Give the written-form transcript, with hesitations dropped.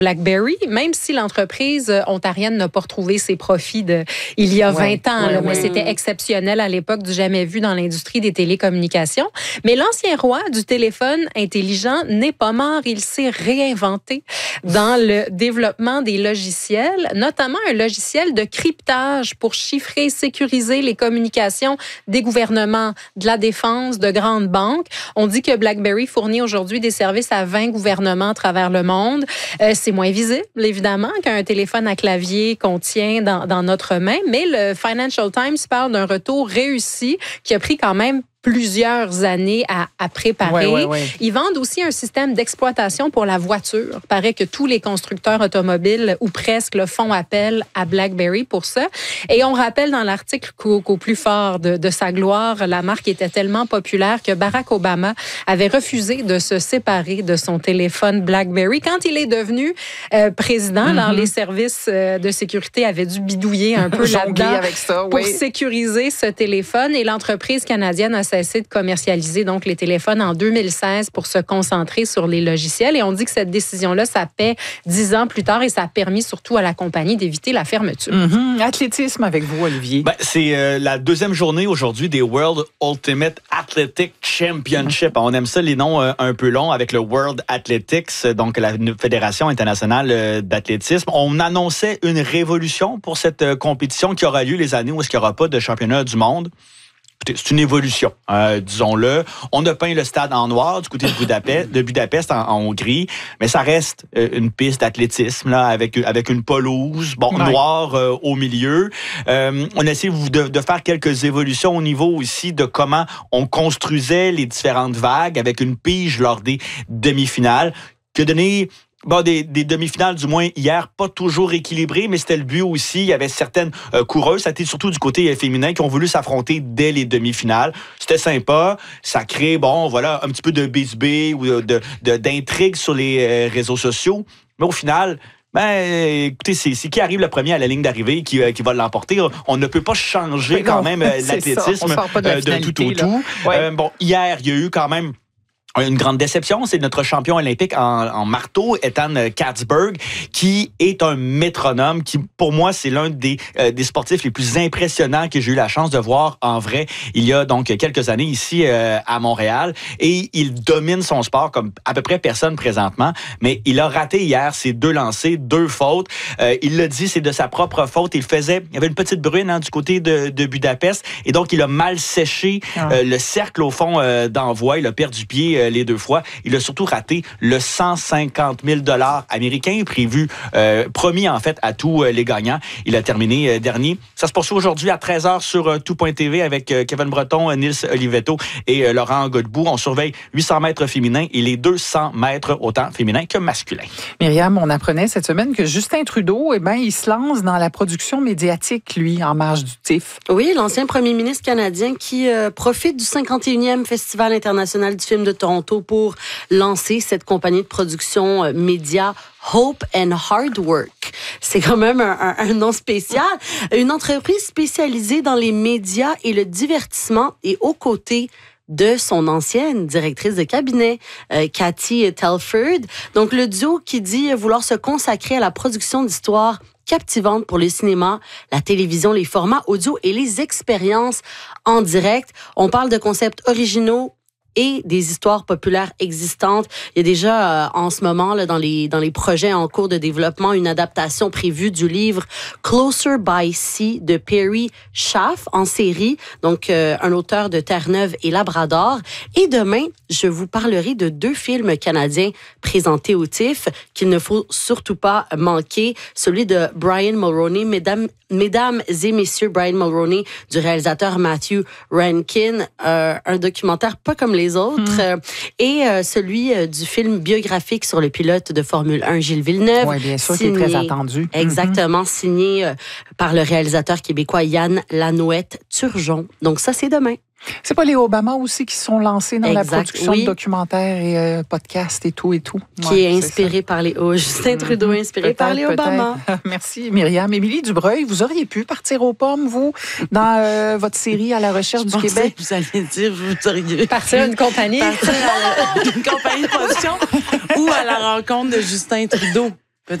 BlackBerry, même si l'entreprise ontarienne n'a pas retrouvé ses profits il y a 20 ans, mais c'était exceptionnel à l'époque, du jamais vu dans l'industrie des télécommunications. Mais l'ancien roi du téléphone intelligent n'est pas mort. Il s'est réinventé dans le développement des logiciels, notamment un logiciel de cryptage pour chiffrer, sécuriser les communications des gouvernements, de la défense, de grandes banques. On dit que BlackBerry fournit aujourd'hui des services à 20 gouvernements à travers le monde. C'est moins visible, évidemment, qu'un téléphone à clavier qu'on tient dans notre main, mais le Financial Times parle d'un retour réussi qui a pris quand même plusieurs années à préparer. Ils vendent aussi un système d'exploitation pour la voiture. Il paraît que tous les constructeurs automobiles, ou presque, font appel à BlackBerry pour ça. Et on rappelle dans l'article qu'au plus fort de sa gloire, la marque était tellement populaire que Barack Obama avait refusé de se séparer de son téléphone BlackBerry. Quand il est devenu président, alors les services de sécurité avaient dû bidouiller un peu là-dedans avec ça, pour sécuriser ce téléphone. Et l'entreprise canadienne a cessé de commercialiser donc les téléphones en 2016 pour se concentrer sur les logiciels. Et on dit que cette décision-là, ça paie 10 ans plus tard et ça a permis surtout à la compagnie d'éviter la fermeture. Athlétisme avec vous, Olivier. C'est la deuxième journée aujourd'hui des World Ultimate Athletic Championship. On aime ça, les noms un peu longs avec le World Athletics, donc la Fédération internationale d'athlétisme. On annonçait une révolution pour cette compétition qui aura lieu les années où il n'y aura pas de championnat du monde. C'est une évolution, disons-le. On a peint le stade en noir du côté de Budapest en Hongrie, mais ça reste une piste d'athlétisme là, avec une pelouse, noire au milieu. On a essayé de faire quelques évolutions au niveau aussi de comment on construisait les différentes vagues avec une pige lors des demi-finales, qui a donné des demi-finales, du moins hier, pas toujours équilibrées, mais c'était le but aussi. Il y avait certaines coureuses, ça a été surtout du côté féminin, qui ont voulu s'affronter dès les demi-finales. C'était sympa. Ça crée, un petit peu de bisbee ou d'intrigue sur les réseaux sociaux. Mais au final, écoutez, c'est qui arrive le premier à la ligne d'arrivée qui va l'emporter. On ne peut pas changer quand même l'athlétisme de tout au tout. Hier, il y a eu quand même une grande déception, c'est notre champion olympique en marteau, Ethan Katzberg, qui est un métronome, qui, pour moi, c'est l'un des sportifs les plus impressionnants que j'ai eu la chance de voir en vrai il y a donc quelques années ici à Montréal. Et il domine son sport comme à peu près personne présentement, mais il a raté hier ses 2 lancers, 2 fautes. Il l'a dit, c'est de sa propre faute. Il y avait une petite bruine du côté de Budapest, et donc il a mal séché le cercle au fond d'envoi. Il a perdu pied les 2 fois. Il a surtout raté le 150 000 $ américains promis en fait à tous les gagnants. Il a terminé dernier. Ça se poursuit aujourd'hui à 13h sur tout.tv avec Kevin Breton, Nils Olivetto et Laurent Godbout. On surveille 800 mètres féminins et les 200 mètres autant féminins que masculins. Myriam, on apprenait cette semaine que Justin Trudeau, il se lance dans la production médiatique, lui, en marge du TIFF. Oui, l'ancien premier ministre canadien qui profite du 51e Festival international du film de Toronto pour lancer cette compagnie de production média Hope and Hard Work. C'est quand même un nom spécial. Une entreprise spécialisée dans les médias et le divertissement et aux côtés de son ancienne directrice de cabinet, Cathy Telford. Donc, le duo qui dit vouloir se consacrer à la production d'histoires captivantes pour le cinéma, la télévision, les formats audio et les expériences en direct. On parle de concepts originaux et des histoires populaires existantes. Il y a déjà en ce moment là, dans les projets en cours de développement une adaptation prévue du livre Closer by Sea de Perry Schaff en série, donc un auteur de Terre-Neuve et Labrador. Et demain, je vous parlerai de 2 films canadiens présentés au TIFF qu'il ne faut surtout pas manquer. Celui de Brian Mulroney, Mesdames et Messieurs, Brian Mulroney, du réalisateur Matthew Rankin, un documentaire pas comme les autres, et celui du film biographique sur le pilote de Formule 1, Gilles Villeneuve. Oui, bien sûr, qui est très attendu. Exactement, signé par le réalisateur québécois Yann Lanouette-Turgeon. Donc ça, c'est demain. C'est pas les Obama aussi qui sont lancés dans la production de documentaires et podcasts et tout. Qui est inspiré par les Justin Trudeau, inspiré par les Obama. Merci Myriam. Émilie Dubreuil, vous auriez pu partir aux pommes, vous, dans votre série À la recherche du Québec? Vous alliez dire, vous auriez partir à une compagnie. Partir à une compagnie de production ou à la rencontre de Justin Trudeau.